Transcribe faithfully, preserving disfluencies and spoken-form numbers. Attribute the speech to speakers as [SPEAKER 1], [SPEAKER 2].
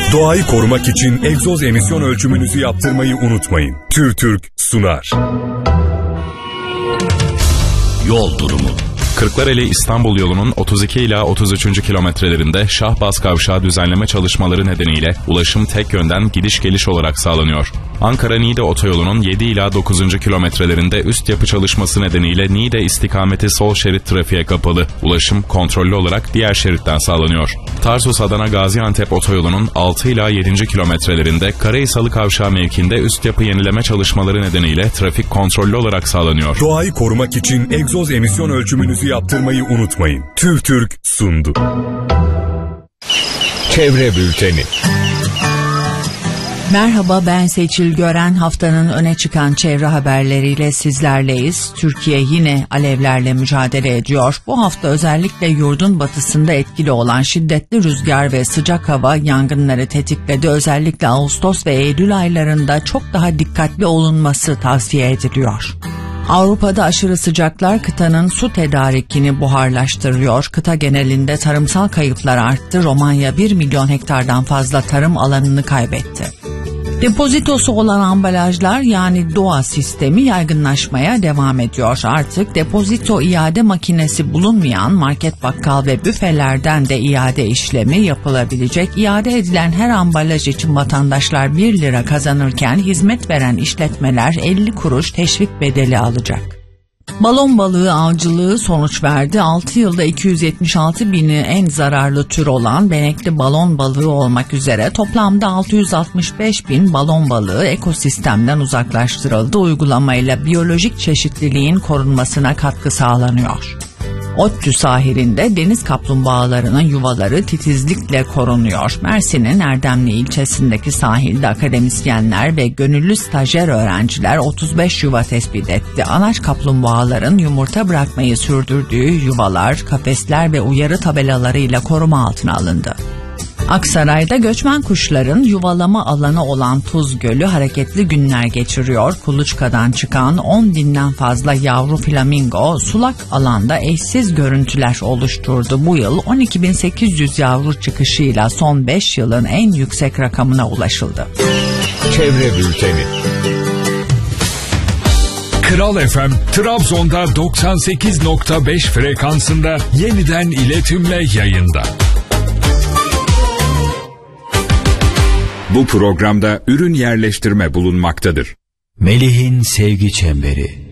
[SPEAKER 1] Doğayı korumak için egzoz emisyon ölçümünüzü yaptırmayı unutmayın. TÜRTÜRK sunar.
[SPEAKER 2] Yol durumu.
[SPEAKER 3] Kırklareli İstanbul yolunun otuz iki ila otuz üçüncü kilometrelerinde Şahbaz Kavşağı düzenleme çalışmaları nedeniyle ulaşım tek yönden gidiş geliş olarak sağlanıyor. Ankara-Niğde otoyolunun yedi ila dokuzuncu kilometrelerinde üst yapı çalışması nedeniyle Niğde istikameti sol şerit trafiğe kapalı. Ulaşım kontrollü olarak diğer şeritten sağlanıyor. Tarsus-Adana-Gaziantep otoyolunun altı ila yedinci kilometrelerinde Karahisalı Kavşağı mevkinde üst yapı yenileme çalışmaları nedeniyle trafik kontrollü olarak sağlanıyor.
[SPEAKER 1] Doğayı korumak için egzoz emisyon ölçümünüzü yaptırmayı unutmayın. TÜRTÜRK sundu.
[SPEAKER 2] Çevre Bülteni.
[SPEAKER 4] Merhaba, ben Seçil Gören. Haftanın öne çıkan çevre haberleriyle sizlerleyiz. Türkiye yine alevlerle mücadele ediyor. Bu hafta özellikle yurdun batısında etkili olan şiddetli rüzgar ve sıcak hava yangınları tetikledi. Özellikle Ağustos ve Eylül aylarında çok daha dikkatli olunması tavsiye ediliyor. Avrupa'da aşırı sıcaklar kıtanın su tedarikini buharlaştırıyor. Kıta genelinde tarımsal kayıplar arttı. Romanya bir milyon hektardan fazla tarım alanını kaybetti. Depozitosu olan ambalajlar yani DOA sistemi yaygınlaşmaya devam ediyor. Artık depozito iade makinesi bulunmayan market, bakkal ve büfelerden de iade işlemi yapılabilecek. İade edilen her ambalaj için vatandaşlar bir lira kazanırken hizmet veren işletmeler elli kuruş teşvik bedeli alacak. Balon balığı avcılığı sonuç verdi. altı yılda iki yüz yetmiş altı bini en zararlı tür olan benekli balon balığı olmak üzere toplamda altı yüz altmış beş bin balon balığı ekosistemden uzaklaştırıldı. Uygulamayla biyolojik çeşitliliğin korunmasına katkı sağlanıyor. ODTÜ sahilinde deniz kaplumbağalarının yuvaları titizlikle korunuyor. Mersin'in Erdemli ilçesindeki sahilde akademisyenler ve gönüllü stajyer öğrenciler otuz beş yuva tespit etti. Anaç kaplumbağaların yumurta bırakmayı sürdürdüğü yuvalar, kafesler ve uyarı tabelalarıyla koruma altına alındı. Aksaray'da göçmen kuşların yuvalama alanı olan Tuz Gölü hareketli günler geçiriyor. Kuluçkadan çıkan on binden fazla yavru flamingo sulak alanda eşsiz görüntüler oluşturdu. Bu yıl on iki bin sekiz yüz yavru çıkışıyla son beş yılın en yüksek rakamına ulaşıldı.
[SPEAKER 2] Çevre Bülteni.
[SPEAKER 5] Kral F M, Trabzon'da doksan sekiz nokta beş frekansında yeniden iletimle yayında.
[SPEAKER 6] Bu programda ürün yerleştirme bulunmaktadır.
[SPEAKER 7] Melih'in Sevgi Çemberi.